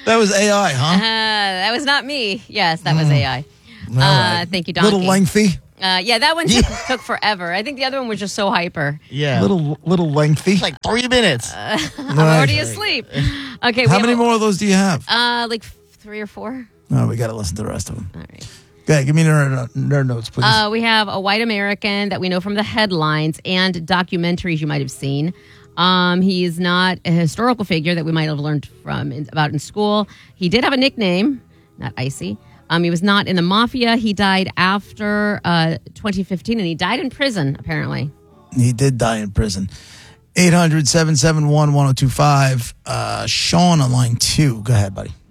That was AI, huh? That was not me. Yes, that was AI. All right. Thank you, Donkey. Little lengthy. Yeah, that one took forever. I think the other one was just so hyper. Yeah. Little lengthy. Like 3 minutes. I'm already asleep. Okay. How many more of those do you have? Like 3 or 4. No, we got to listen to the rest of them. All right. Okay, give me nerd notes, please. We have a white American that we know from the headlines and documentaries you might have seen. He is not a historical figure that we might have learned about in school. He did have a nickname, not Icy. He was not in the mafia. He died after 2015, and he died in prison, apparently. He did die in prison. 800-771-1025. Sean on line 2. Go ahead, buddy.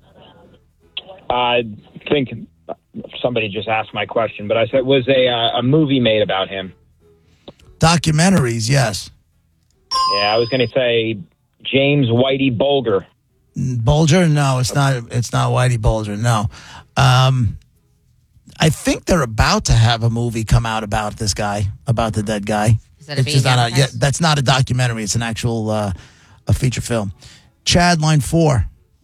I think somebody just asked my question, but I said, was a movie made about him? Documentaries, yes. Yeah, I was going to say James Whitey Bulger. Bulger? No, it's not. It's not Whitey Bulger. No. I think they're about to have a movie come out about this guy, about the dead guy. Is that being advertised? That's not a documentary. It's an actual a feature film. Chad, line 4.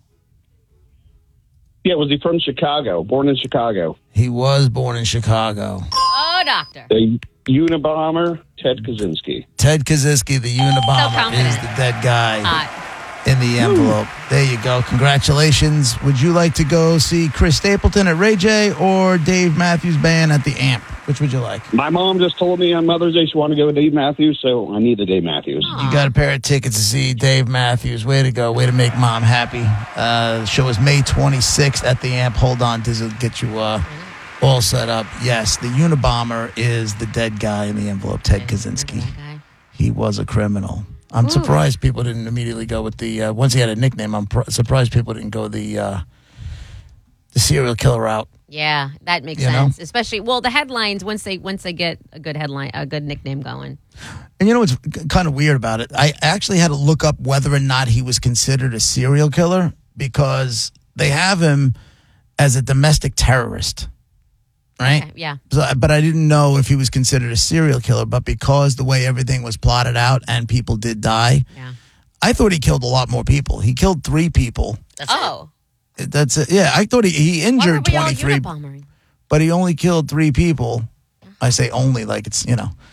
Yeah, was he from Chicago? Born in Chicago? He was born in Chicago. Oh, doctor. The Unabomber, Ted Kaczynski. Ted Kaczynski, the Unabomber, confident. is the dead guy. Hot. In the envelope. There you go. Congratulations. Would you like to go see Chris Stapleton at Ray J or Dave Matthews Band at the Amp? Which would you like? My mom just told me on Mother's Day she wanted to go with Dave Matthews, so I need the Dave Matthews. You got a pair of tickets to see Dave Matthews. Way to go. Way to make mom happy. The show is May 26th at the Amp. Hold on to get you all set up. Yes, the Unabomber is the dead guy in the envelope, Ted Kaczynski. He was a criminal. I'm surprised people didn't immediately go with the once he had a nickname. I'm surprised people didn't go the serial killer route. Yeah, that makes sense. Especially, the headlines once they get a good headline, a good nickname going. And you know what's kind of weird about it? I actually had to look up whether or not he was considered a serial killer because they have him as a domestic terrorist. Right? Okay, yeah. So, but I didn't know if he was considered a serial killer. But because the way everything was plotted out and people did die, I thought he killed a lot more people. He killed 3 people. That's it. Yeah, I thought he injured 23, but he only killed 3 people. I say only like it's,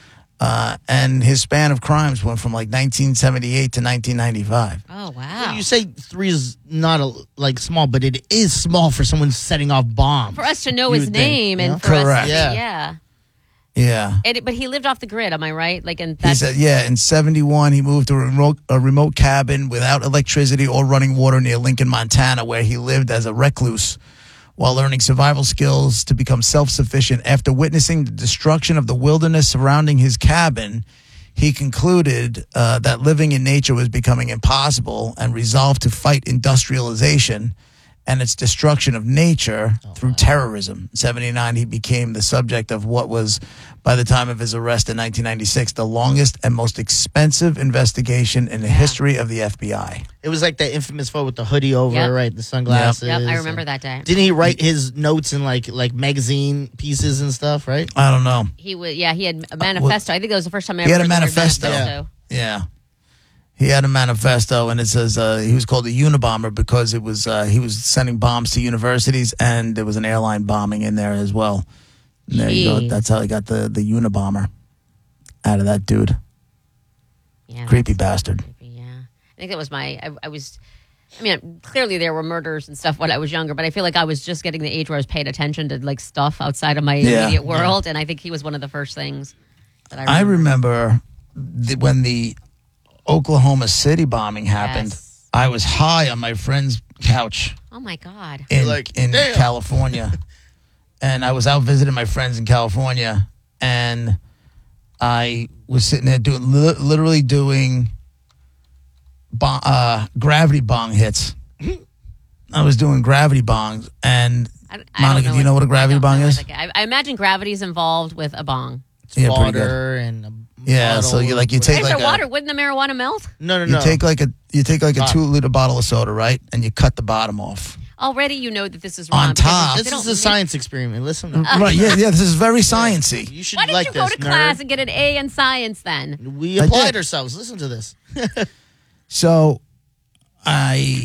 and his span of crimes went from like 1978 to 1995. Oh, wow. Well, you say 3 is not small, but it is small for someone setting off bombs. For us to know his name and for Correct. us to, yeah. But he lived off the grid, am I right? He said, in 71, he moved to a remote cabin without electricity or running water near Lincoln, Montana, where he lived as a recluse while learning survival skills to become self-sufficient. After witnessing the destruction of the wilderness surrounding his cabin, he concluded that living in nature was becoming impossible and resolved to fight industrialization and its destruction of nature through terrorism. In 79, he became the subject of what was, by the time of his arrest in 1996, the longest and most expensive investigation in the history of the FBI. It was like that infamous photo with the hoodie over, right? The sunglasses. Yep, I remember that day. Didn't he write his notes in like magazine pieces and stuff, right? I don't know. He had a manifesto. I think that was the first time I ever heard heard the word manifesto. Yeah. He had a manifesto, and it says he was called the Unabomber because it was he was sending bombs to universities, and there was an airline bombing in there as well. And there you go. That's how he got the Unabomber out of that dude. Yeah, creepy bastard. Creepy, yeah, I think that was clearly there were murders and stuff when I was younger, but I feel like I was just getting the age where I was paying attention to stuff outside of my immediate world, and I think he was one of the first things that I remember. When the Oklahoma City bombing happened, I was high on my friend's couch. Oh my God. In California. And I was out visiting my friends in California, and I was sitting there literally doing gravity bong hits. I was doing gravity bongs, and Monica, do you know what a gravity bong is? I imagine gravity's involved with a bong. Yeah, water and so you take like water. Wouldn't the marijuana melt? No. You take like a 2-liter bottle of soda, right? And you cut the bottom off. Already, you know that this is wrong. On top, this is a science experiment. Listen, right? Yeah. This is very sciencey. You should Why didn't you go to class and get an A in science then? We applied ourselves. Listen to this. So, I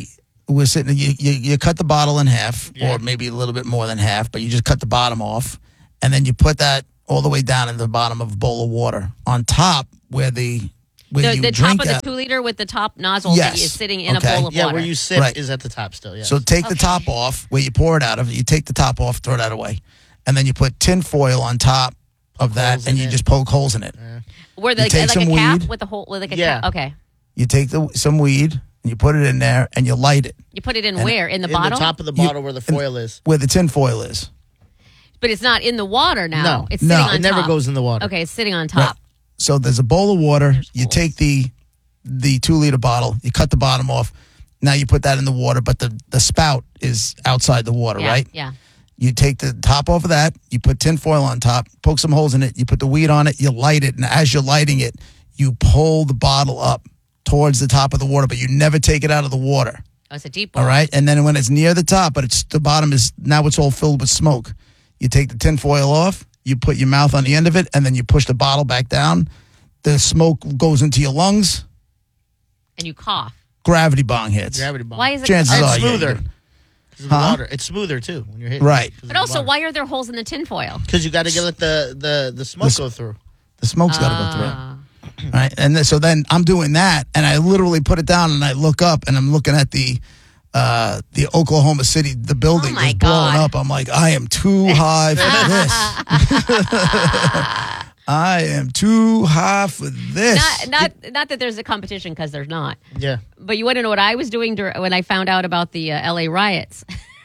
we're sitting. You cut the bottle in half, Yeah. or maybe a little bit more than half, but you just cut the bottom off, and then you put that all the way down in the bottom of a bowl of water. On top, where you The top drink of the at. 2 liter with the top nozzle Yes. is sitting in Okay. a bowl of Yeah, water. where you sit Right. is at the top still. Yeah. So take the top off, where you pour it out of. You take the top off, throw that away, and then you put tin foil on top of that, holes and in you it. just poke holes in it. Where You take like a some cap weed. with a hole, with like a Yeah. cap. Okay. You take some weed and you put it in there and you light it You put it in where? In the in bottle? the top of the bottle where the foil is. where the tin foil is. But it's not in the water now. No. It's No. sitting on It never top. goes in the water. Okay, it's sitting on top. So there's a bowl of water. You holes. take the 2 liter bottle. You cut the bottom off. Now you put that in the water, but the spout is outside the water, Yeah, right? Yeah. You take the top off of that. You put tin foil on top. Poke some holes in it. You put the weed on it. You light it, and as you're lighting it, you pull the bottle up towards the top of the water, but you never take it out of the water. Oh, it's a deep bowl. All right, and then when it's near the top, but it's the bottom is now it's all filled with smoke. You take the tin foil off. You put your mouth on the end of it, and then you push the bottle back down. The smoke goes into your lungs. And you cough. Gravity bong hits. Gravity bomb. Why is it? Chances And are it's you're smoother. good. 'Cause of the Huh? water. It's smoother too when you're hitting. Right. But also, why are there holes in the tinfoil? Because you got to let the smoke go through. The smoke's got to go through. Ah. Right, and so then I'm doing that, and I literally put it down, and I look up, and I'm looking at the Oklahoma City, the building Oh my just blowing God. up. I'm like, I am too high for this. I am too high for this. Not that there's a competition, because there's not. Yeah. But you want to know what I was doing when I found out about the LA riots?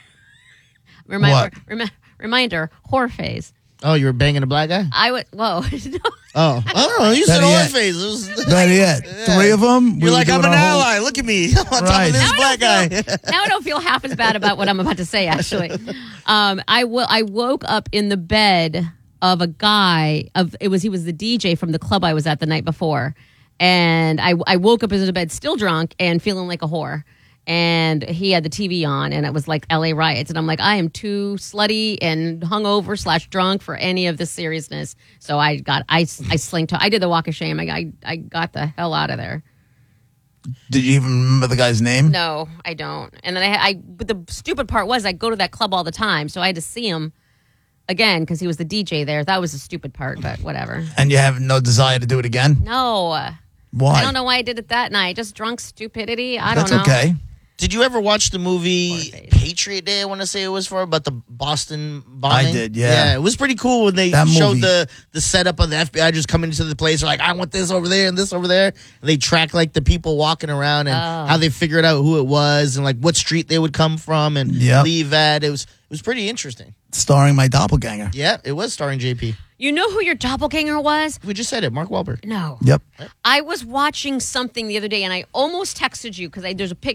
What? Reminder, whore phase. Oh, you were banging a black guy? I would, whoa. Oh, you said Better on yet. face. It was, Better yet, 3 of them. you're like, I'm an ally. Look at me. I'm on top Right. of this Now black I guy. don't feel- now I don't feel half as bad about what I'm about to say, actually. I woke up in the bed of a guy. He was the DJ from the club I was at the night before. And I woke up in the bed still drunk and feeling like a whore. And he had the TV on, and it was like LA riots. And I'm like, I am too slutty and hungover / drunk for any of this seriousness. So I slinked. I did the walk of shame. I got the hell out of there. Did you even remember the guy's name? No, I don't. And then but the stupid part was I go to that club all the time, so I had to see him again because he was the DJ there. That was the stupid part, but whatever. And you have no desire to do it again? No, Why? I don't know why I did it that night. Just drunk stupidity. I don't That's know. okay. Did you ever watch the movie Face. Patriot Day? I want to say it was for about the Boston bombing. I did, yeah. Yeah, it was pretty cool when they That showed movie. the setup of the FBI just coming into the place. They're like, I want this over there and this over there. And they track like the people walking around and how they figured out who it was and like what street they would come from and Yep. leave at. It was pretty interesting. Starring my doppelganger. Yeah, it was starring JP. You know who your doppelganger was? We just said it, Mark Wahlberg. No. Yep. I was watching something the other day, and I almost texted you because there's a pic.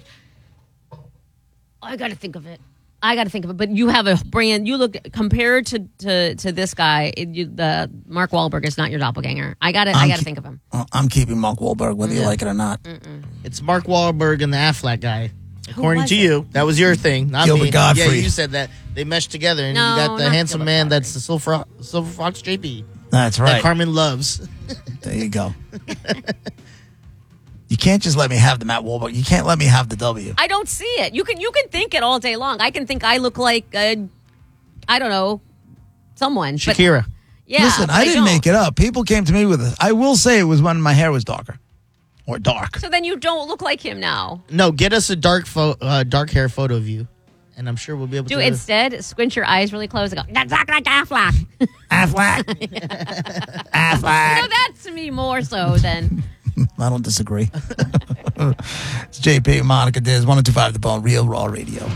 I got to think of it. But you have a brand. You look compared to this guy. The Mark Wahlberg is not your doppelganger. I got to think of him. I'm keeping Mark Wahlberg, whether you like it or not. It's Mark Wahlberg and the Affleck guy. According was to it? you, that was your thing, not Gilbert me. Godfrey. Yeah, you said that they meshed together, and No, you got the not handsome Gilbert man Godfrey. that's the Silver Fox JP That's that right. Carmen loves. There you go. You can't just let me have the Matt Wahlberg. You can't let me have the W. I don't see it. You can think it all day long. I can think I look like I don't know, someone. But, Shakira. yeah. Listen, but I didn't don't. make it up. People came to me with it. I will say it was when my hair was darker. Or dark. So then you don't look like him now. No, get us a dark hair photo of you, and I'm sure we'll be able Do to. instead squint your eyes really close and go, that's like Affleck. Affleck. You Affleck. know, that's me more so than. I don't disagree. It's JP, Monica Diz, 102.5 The Bone, Real Raw Radio.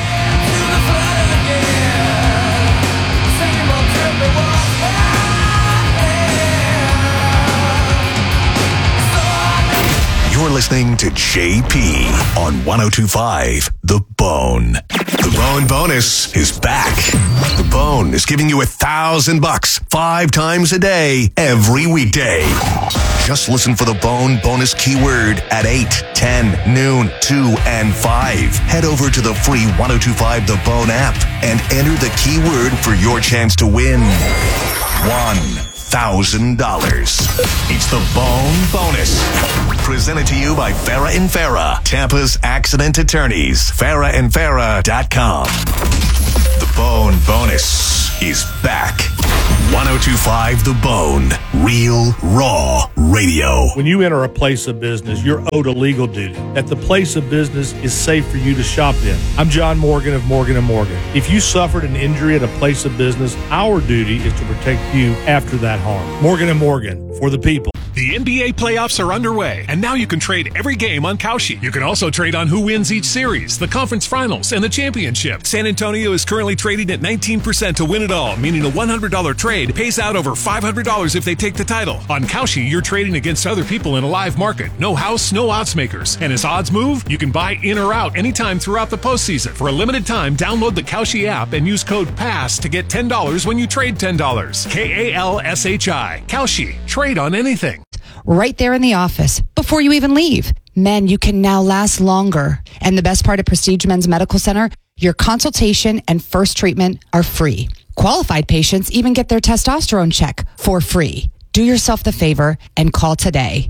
You're listening to JP on 102.5 The Bone. The Bone Bonus is back. The Bone is giving you $1,000 5 times a day, every weekday. Just listen for the Bone Bonus keyword at 8, 10, noon, 2, and 5. Head over to the free 102.5 The Bone app and enter the keyword for your chance to win $1,000. It's the Bone Bonus. Presented to you by Farrah & Farrah, Tampa's accident attorneys. FarrahandFarrah.com. The Bone Bonus is back. 102.5 The Bone. Real, raw radio. When you enter a place of business, you're owed a legal duty that the place of business is safe for you to shop in. I'm John Morgan of Morgan & Morgan. If you suffered an injury at a place of business, our duty is to protect you after that harm. Morgan & Morgan, for the people. The NBA playoffs are underway, and now you can trade every game on Kalshi. You can also trade on who wins each series, the conference finals, and the championship. San Antonio is currently trading at 19% to win it all, meaning a $100 trade pays out over $500 if they take the title. On Kalshi, you're trading against other people in a live market. No house, no odds makers. And as odds move, you can buy in or out anytime throughout the postseason. For a limited time, download the Kalshi app and use code PASS to get $10 when you trade $10. KALSHI. Kalshi. Trade on anything. Right there in the office before you even leave. Men, you can now last longer. And the best part of Prestige Men's Medical Center, your consultation and first treatment are free. Qualified patients even get their testosterone check for free. Do yourself the favor and call today.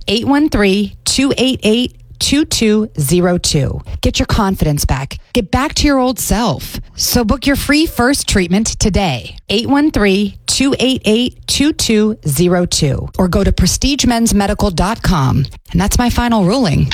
813-288-2202. Get your confidence back. Get back to your old self. So book your free first treatment today. 813-288-2202. Or go to prestigemensmedical.com. And that's my final ruling.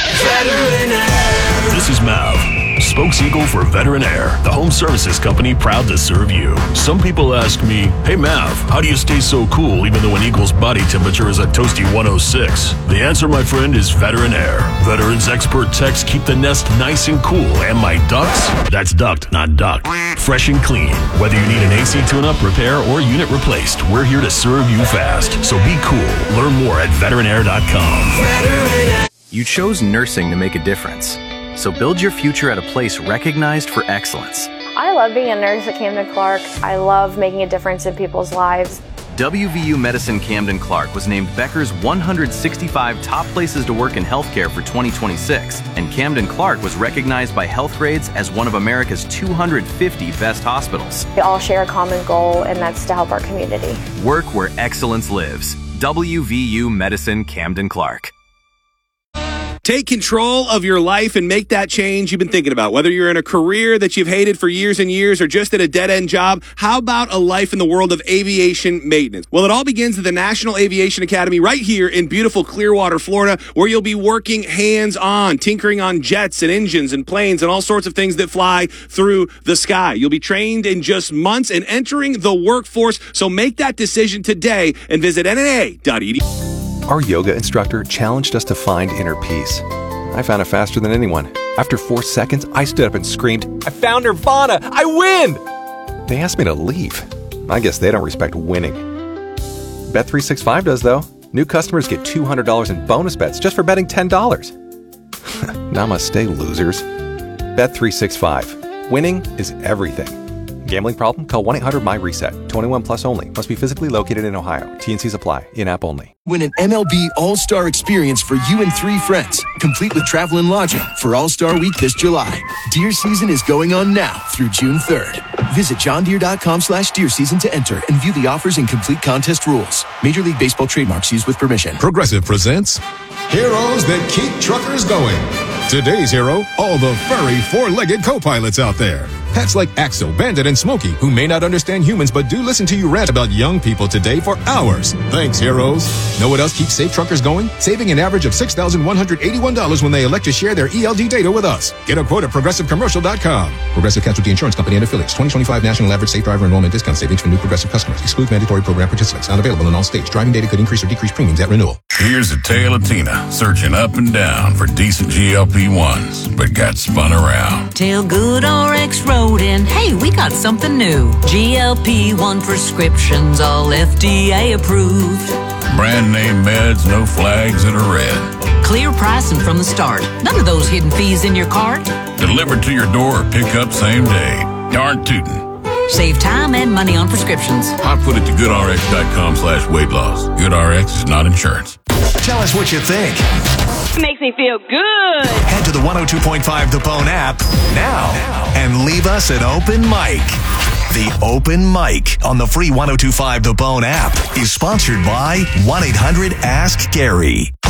This is Mav, spokes-eagle for Veteran Air, the home services company proud to serve you. Some people ask me, hey Mav, how do you stay so cool even though an eagle's body temperature is a toasty 106? The answer, my friend, is Veteran Air. Veterans expert techs keep the nest nice and cool, and my ducts, that's duct, not duck, fresh and clean. Whether you need an AC tune-up, repair, or unit replaced, we're here to serve you fast. So be cool. Learn more at veteranair.com. You chose nursing to make a difference. So build your future at a place recognized for excellence. I love being a nurse at Camden Clark. I love making a difference in people's lives. WVU Medicine Camden Clark was named Becker's 165 top places to work in healthcare for 2026, and Camden Clark was recognized by HealthGrades as one of America's 250 best hospitals. We all share a common goal, and that's to help our community. Work where excellence lives. WVU Medicine Camden Clark. Take control of your life and make that change you've been thinking about. Whether you're in a career that you've hated for years and years or just at a dead-end job, how about a life in the world of aviation maintenance? Well, it all begins at the National Aviation Academy right here in beautiful Clearwater, Florida, where you'll be working hands-on, tinkering on jets and engines and planes and all sorts of things that fly through the sky. You'll be trained in just months and entering the workforce, so make that decision today and visit NAA.edu. Our yoga instructor challenged us to find inner peace. I found it faster than anyone. After 4 seconds, I stood up and screamed, I found Nirvana! I win! They asked me to leave. I guess they don't respect winning. Bet365 does, though. New customers get $200 in bonus bets just for betting $10. Namaste, losers. Bet365. Winning is everything. Gambling problem? Call 1-800-MY-RESET. 21 plus only. Must be physically located in Ohio. T&Cs apply. In-app only. Win an MLB All-Star experience for you and 3 friends, complete with travel and lodging for All-Star Week this July. Deer season is going on now through June 3rd. Visit johndeere.com/deer season to enter and view the offers and complete contest rules. Major League Baseball trademarks used with permission. Progressive presents Heroes That Keep Truckers Going. Today's hero, all the furry 4-legged co-pilots out there. Pets like Axel, Bandit, and Smokey, who may not understand humans but do listen to you rant about young people today for hours. Thanks, heroes. Know what else keeps safe truckers going? Saving an average of $6,181 when they elect to share their ELD data with us. Get a quote at ProgressiveCommercial.com. Progressive Casualty Insurance Company and Affiliates. 2025 National Average Safe Driver Enrollment Discount Savings for new Progressive customers. Exclude mandatory program participants. Not available in all states. Driving data could increase or decrease premiums at renewal. Here's a tale of Tina searching up and down for decent GLP-1s, but got spun around. Tell Good RX Road in, hey, we got something new. GLP-1 prescriptions, all FDA approved. Brand name meds, no flags that are red. Clear pricing from the start. None of those hidden fees in your cart. Delivered to your door or pick up same day. Darn tootin'. Save time and money on prescriptions. I put it to goodrx.com/weight loss. GoodRx is not insurance. Tell us what you think. It makes me feel good. Head to the 102.5 The Bone app now and leave us an open mic. The Open Mic on the free 102.5 The Bone app is sponsored by 1-800-ASK-GARY.